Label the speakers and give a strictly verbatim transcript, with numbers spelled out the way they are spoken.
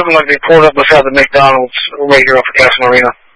Speaker 1: looking like they pulled up beside the McDonald's right here off of Castle Marina.